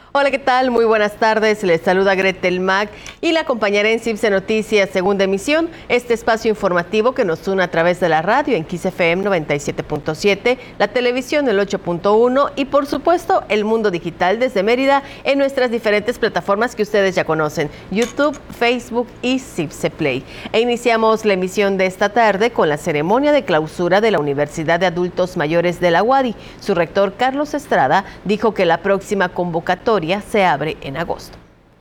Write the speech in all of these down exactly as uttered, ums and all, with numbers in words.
Hola, ¿qué tal? Muy buenas tardes. Les saluda Gretel Mac y la acompañaré en CIPSE Noticias, segunda emisión, este espacio informativo que nos une a través de la radio en Kiss F M noventa y siete punto siete, la televisión el ocho punto uno y, por supuesto, el mundo digital desde Mérida en nuestras diferentes plataformas que ustedes ya conocen, YouTube, Facebook y CIPSE Play. E iniciamos la emisión de esta tarde con la ceremonia de clausura de la Universidad de Adultos Mayores de la U A D Y. Su rector, Carlos Estrada, dijo que la próxima convocatoria se abre en agosto.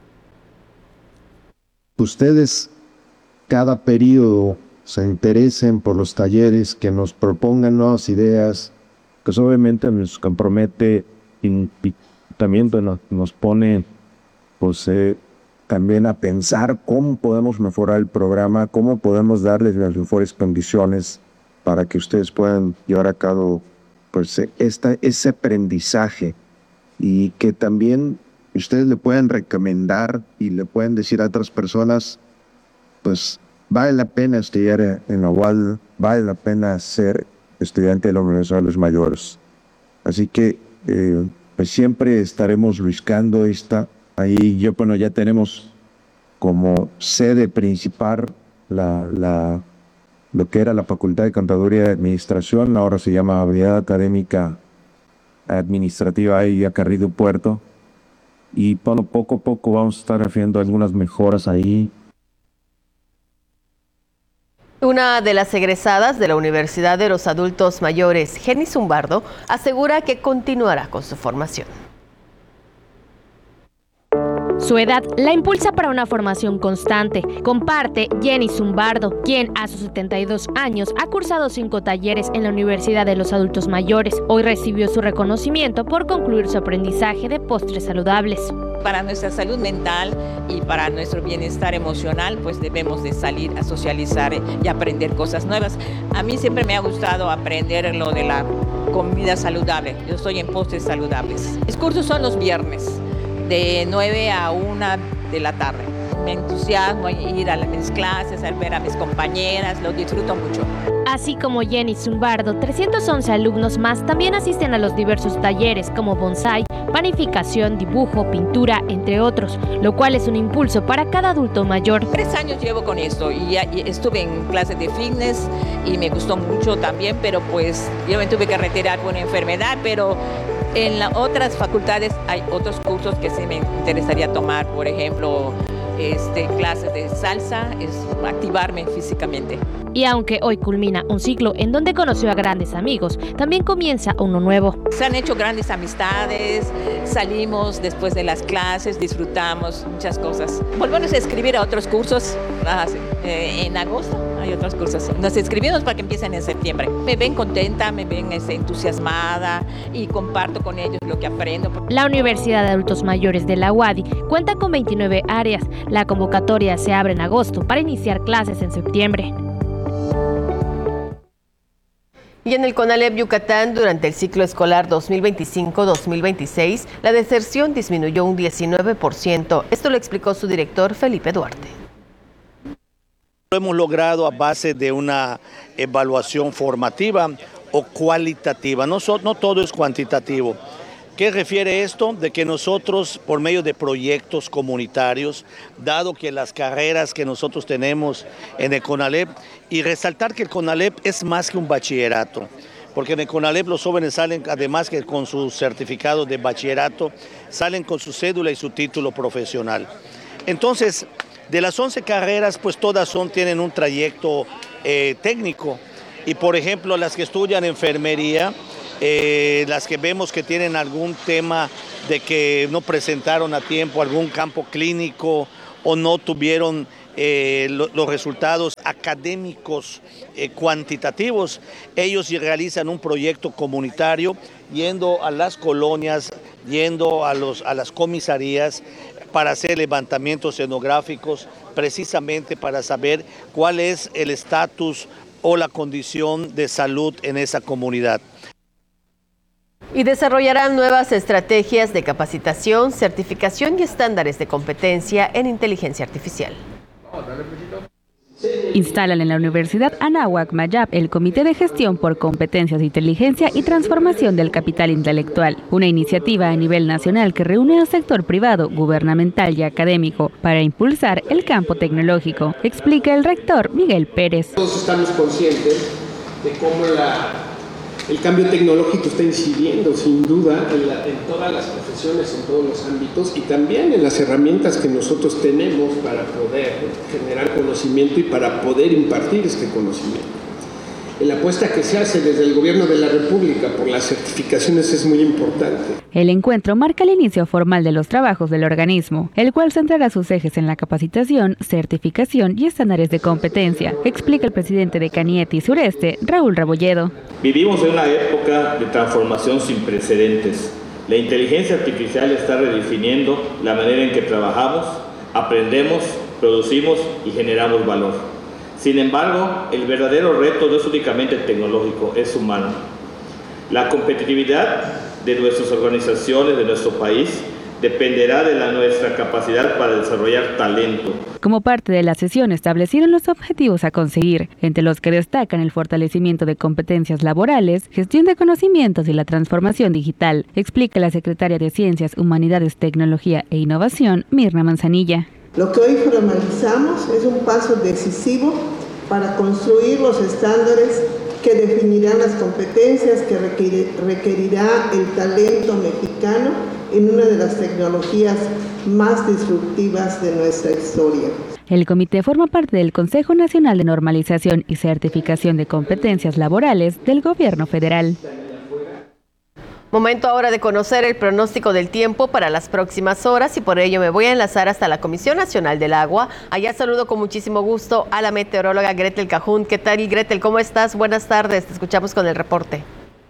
Ustedes cada periodo se interesen por los talleres, que nos propongan nuevas ideas, que eso obviamente nos compromete y, y también bueno, nos pone pues, eh, también a pensar cómo podemos mejorar el programa, cómo podemos darles las mejores condiciones para que ustedes puedan llevar a cabo pues, esta, ese aprendizaje. Y que también ustedes le puedan recomendar y le pueden decir a otras personas, pues vale la pena estudiar en la U A D Y, vale la pena ser estudiante de la Universidad de los Mayores. Así que eh, pues siempre estaremos buscando esta. Ahí yo, bueno, ya tenemos como sede principal la, la, lo que era la Facultad de Contaduría y Administración, ahora se llama Unidad Académica Administrativa ahí a Carrillo Puerto, y bueno, poco a poco vamos a estar haciendo algunas mejoras ahí. Una de las egresadas de la Universidad de los Adultos Mayores, Jenny Zumbardo, asegura que continuará con su formación. Su edad la impulsa para una formación constante. Comparte Jenny Zumbardo, quien a sus setenta y dos años ha cursado cinco talleres en la Universidad de los Adultos Mayores. Hoy recibió su reconocimiento por concluir su aprendizaje de postres saludables. Para nuestra salud mental y para nuestro bienestar emocional, pues debemos de salir a socializar y aprender cosas nuevas. A mí siempre me ha gustado aprender lo de la comida saludable. Yo estoy en postres saludables. Mis cursos son los viernes, de nueve a una de la tarde. Me entusiasmo ir a mis clases, a ver a mis compañeras, lo disfruto mucho. Así como Jenny Zumbardo, trescientos once alumnos más también asisten a los diversos talleres como bonsai, panificación, dibujo, pintura, entre otros, lo cual es un impulso para cada adulto mayor. Tres años llevo con esto y, ya, y estuve en clases de fitness y me gustó mucho también, pero pues yo me tuve que retirar por una enfermedad, pero en las otras facultades hay otros cursos que sí me interesaría tomar, por ejemplo, este, clases de salsa, es activarme físicamente. Y aunque hoy culmina un ciclo en donde conoció a grandes amigos, también comienza uno nuevo. Se han hecho grandes amistades, salimos después de las clases, disfrutamos muchas cosas. Volvemos a escribir a otros cursos, ah, sí, eh, en agosto hay otros cursos. Nos inscribimos para que empiecen en septiembre. Me ven contenta, me ven este, entusiasmada y comparto con ellos lo que aprendo. La Universidad de Adultos Mayores de la U A D Y cuenta con veintinueve áreas. La convocatoria se abre en agosto para iniciar clases en septiembre. Y en el CONALEP Yucatán, durante el ciclo escolar dos mil veinticinco dos mil veintiséis, la deserción disminuyó un diecinueve por ciento. Esto lo explicó su director, Felipe Duarte. Lo hemos logrado a base de una evaluación formativa o cualitativa, no, so, no todo es cuantitativo. ¿Qué refiere esto? De que nosotros, por medio de proyectos comunitarios, dado que las carreras que nosotros tenemos en el CONALEP, y resaltar que el CONALEP es más que un bachillerato, porque en el CONALEP los jóvenes salen, además que con su certificado de bachillerato, salen con su cédula y su título profesional. Entonces, de las once carreras, pues todas son, tienen un trayecto eh, técnico, y por ejemplo, las que estudian enfermería, Eh, las que vemos que tienen algún tema de que no presentaron a tiempo algún campo clínico o no tuvieron eh, lo, los resultados académicos eh, cuantitativos, ellos realizan un proyecto comunitario yendo a las colonias, yendo a, los, a las comisarías para hacer levantamientos etnográficos, precisamente para saber cuál es el estatus o la condición de salud en esa comunidad. Y desarrollarán nuevas estrategias de capacitación, certificación y estándares de competencia en inteligencia artificial. Instalan en la Universidad Anáhuac Mayab el Comité de Gestión por Competencias, Inteligencia y Transformación del Capital Intelectual, una iniciativa a nivel nacional que reúne al sector privado, gubernamental y académico para impulsar el campo tecnológico, explica el rector Miguel Pérez. Todos estamos conscientes de cómo la, el cambio tecnológico está incidiendo sin duda en, la, en todas las profesiones, en todos los ámbitos y también en las herramientas que nosotros tenemos para poder generar conocimiento y para poder impartir este conocimiento. La apuesta que se hace desde el Gobierno de la República por las certificaciones es muy importante. El encuentro marca el inicio formal de los trabajos del organismo, el cual centrará sus ejes en la capacitación, certificación y estándares de competencia, explica el presidente de Canieti Sureste, Raúl Rebolledo. Vivimos en una época de transformación sin precedentes. La inteligencia artificial está redefiniendo la manera en que trabajamos, aprendemos, producimos y generamos valor. Sin embargo, el verdadero reto no es únicamente tecnológico, es humano. La competitividad de nuestras organizaciones, de nuestro país, dependerá de la nuestra capacidad para desarrollar talento. Como parte de la sesión establecieron los objetivos a conseguir, entre los que destacan el fortalecimiento de competencias laborales, gestión de conocimientos y la transformación digital, explica la secretaria de Ciencias, Humanidades, Tecnología e Innovación, Mirna Manzanilla. Lo que hoy formalizamos es un paso decisivo para construir los estándares que definirán las competencias que requerirá el talento mexicano en una de las tecnologías más disruptivas de nuestra historia. El comité forma parte del Consejo Nacional de Normalización y Certificación de Competencias Laborales del Gobierno Federal. Momento ahora de conocer el pronóstico del tiempo para las próximas horas y por ello me voy a enlazar hasta la Comisión Nacional del Agua. Allá saludo con muchísimo gusto a la meteoróloga Gretel Cajún. ¿Qué tal, Gretel? ¿Cómo estás? Buenas tardes, te escuchamos con el reporte.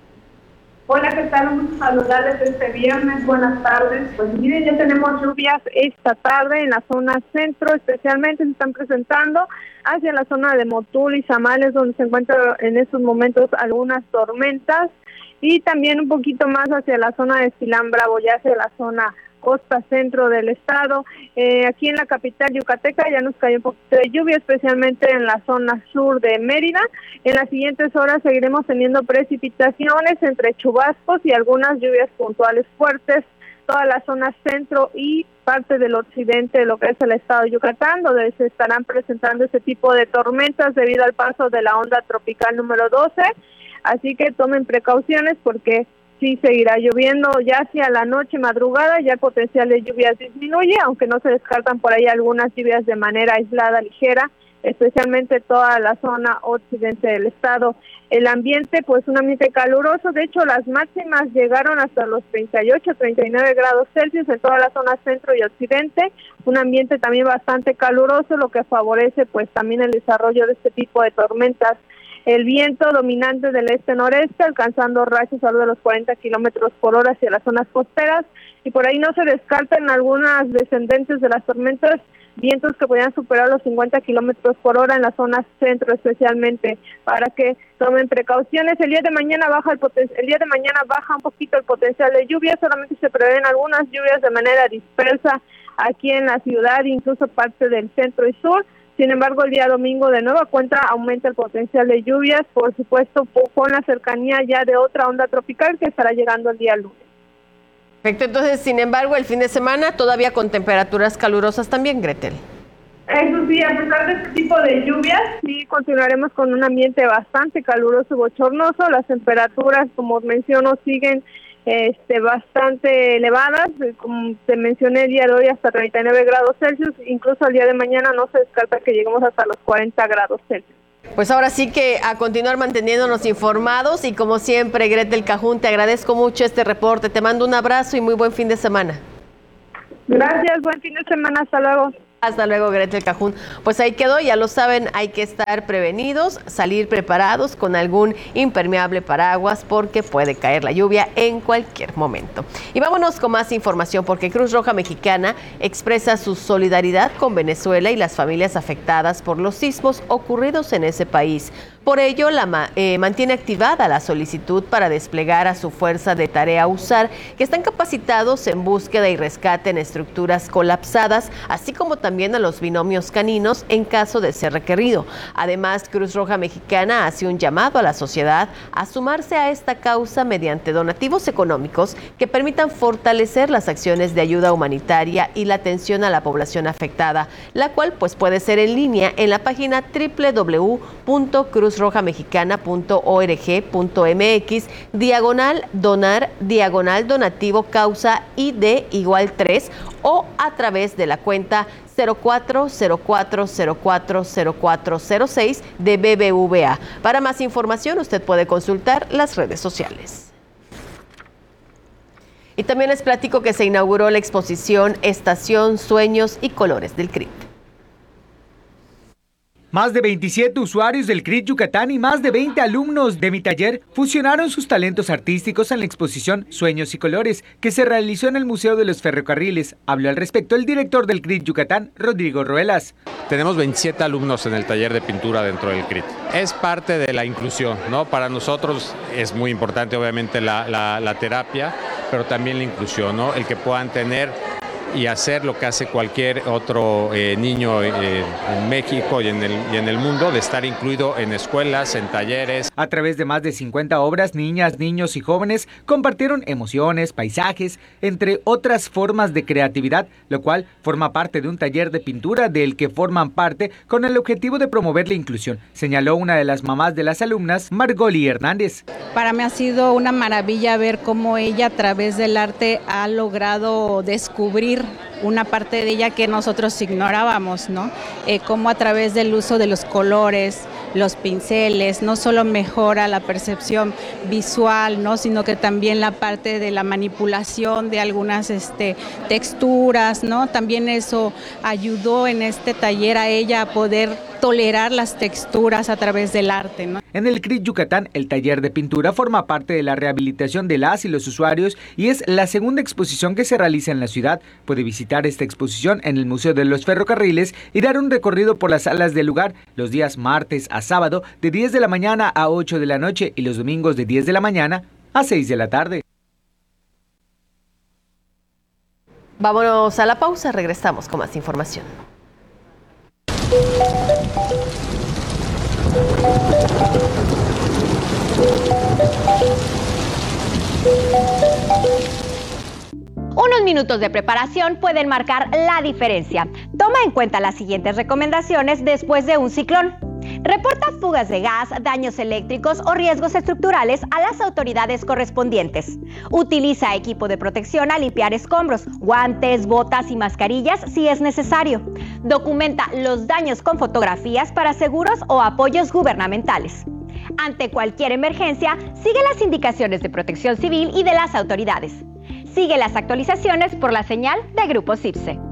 Hola, ¿qué tal? Un gusto saludarles este viernes. Buenas tardes. Pues miren, ya tenemos lluvias esta tarde en la zona centro, especialmente se están presentando hacia la zona de Motul y Zamales, donde se encuentran en estos momentos algunas tormentas. Y también un poquito más hacia la zona de Silán Bravo, ya hacia la zona costa centro del estado. Eh, aquí en la capital yucateca ya nos cayó un poquito de lluvia, especialmente en la zona sur de Mérida. En las siguientes horas seguiremos teniendo precipitaciones entre chubascos y algunas lluvias puntuales fuertes. Toda la zona centro y parte del occidente de lo que es el estado de Yucatán, donde se estarán presentando este tipo de tormentas debido al paso de la onda tropical número doce. Así que tomen precauciones porque sí seguirá lloviendo ya hacia la noche, madrugada, ya el potencial de lluvias disminuye, aunque no se descartan por ahí algunas lluvias de manera aislada, ligera, especialmente toda la zona occidente del estado. El ambiente, pues un ambiente caluroso, de hecho las máximas llegaron hasta los treinta y ocho, treinta y nueve grados Celsius en toda la zona centro y occidente, un ambiente también bastante caluroso, lo que favorece pues también el desarrollo de este tipo de tormentas. El viento dominante del este-noreste, alcanzando rachas alrededor de los cuarenta kilómetros por hora hacia las zonas costeras, y por ahí no se descartan algunas descendentes de las tormentas, vientos que podrían superar los cincuenta kilómetros por hora en la zona centro especialmente, para que tomen precauciones. El día de mañana baja el poten- el día de mañana baja un poquito el potencial de lluvia, solamente se prevén algunas lluvias de manera dispersa aquí en la ciudad, incluso parte del centro y sur. Sin embargo, el día domingo de nueva cuenta aumenta el potencial de lluvias, por supuesto con la cercanía ya de otra onda tropical que estará llegando el día lunes. Perfecto, entonces, sin embargo, el fin de semana todavía con temperaturas calurosas también, Gretel. Eso sí, a pesar de este tipo de lluvias, sí continuaremos con un ambiente bastante caluroso y bochornoso. Las temperaturas, como menciono, siguen Este, bastante elevadas, como te mencioné el día de hoy hasta treinta y nueve grados Celsius, incluso el día de mañana no se descarta que lleguemos hasta los cuarenta grados Celsius. Pues ahora sí que a continuar manteniéndonos informados y como siempre, Gretel Cajún, te agradezco mucho este reporte, te mando un abrazo y muy buen fin de semana. Gracias, buen fin de semana, hasta luego. Hasta luego, Gretel Cajún. Pues ahí quedó, ya lo saben, hay que estar prevenidos, salir preparados con algún impermeable paraguas porque puede caer la lluvia en cualquier momento. Y vámonos con más información porque Cruz Roja Mexicana expresa su solidaridad con Venezuela y las familias afectadas por los sismos ocurridos en ese país. Por ello, la ma- eh, mantiene activada la solicitud para desplegar a su fuerza de tarea USAR, que están capacitados en búsqueda y rescate en estructuras colapsadas, así como también a los binomios caninos en caso de ser requerido. Además, Cruz Roja Mexicana hace un llamado a la sociedad a sumarse a esta causa mediante donativos económicos que permitan fortalecer las acciones de ayuda humanitaria y la atención a la población afectada, la cual pues puede ser en línea en la página doble u doble u doble u punto cruz roja mexicana punto org punto m x, diagonal donar, diagonal donativo causa I D igual tres, o a través de la cuenta cero cuatro cero cuatro cero cuatro cero cuatro cero seis de B B V A. Para más información, usted puede consultar las redes sociales. Y también les platico que se inauguró la exposición Estación, Sueños y Colores del C R I T. Más de veintisiete usuarios del C R I T Yucatán y más de veinte alumnos de mi taller fusionaron sus talentos artísticos en la exposición Sueños y Colores, que se realizó en el Museo de los Ferrocarriles. Habló al respecto el director del C R I T Yucatán, Rodrigo Ruelas. Tenemos veintisiete alumnos en el taller de pintura dentro del C R I T. Es parte de la inclusión, ¿no? Para nosotros es muy importante, obviamente, la, la, la terapia, pero también la inclusión, ¿no? El que puedan tener y hacer lo que hace cualquier otro eh, niño eh, en México y en, el, y en el mundo, de estar incluido en escuelas, en talleres. A través de más de cincuenta obras, niñas, niños y jóvenes compartieron emociones, paisajes, entre otras formas de creatividad, lo cual forma parte de un taller de pintura del que forman parte con el objetivo de promover la inclusión, señaló una de las mamás de las alumnas, Margoli Hernández. Para mí ha sido una maravilla ver cómo ella a través del arte ha logrado descubrir una parte de ella que nosotros ignorábamos, ¿no? Eh, cómo a través del uso de los colores, los pinceles, no solo mejora la percepción visual, ¿no? Sino que también la parte de la manipulación de algunas este, texturas, ¿no? También eso ayudó en este taller a ella a poder tolerar las texturas a través del arte, ¿no? En el C R I T Yucatán, el taller de pintura forma parte de la rehabilitación de las y los usuarios y es la segunda exposición que se realiza en la ciudad. Puede visitar esta exposición en el Museo de los Ferrocarriles y dar un recorrido por las salas del lugar los días martes a sábado de diez de la mañana a ocho de la noche y los domingos de diez de la mañana a seis de la tarde. Vámonos a la pausa, regresamos con más información. Unos minutos de preparación pueden marcar la diferencia. Toma en cuenta las siguientes recomendaciones después de un ciclón. Reporta fugas de gas, daños eléctricos o riesgos estructurales a las autoridades correspondientes. Utiliza equipo de protección a limpiar escombros, guantes, botas y mascarillas si es necesario. Documenta los daños con fotografías para seguros o apoyos gubernamentales. Ante cualquier emergencia, sigue las indicaciones de Protección Civil y de las autoridades. Sigue las actualizaciones por la señal de Grupo CIPSE.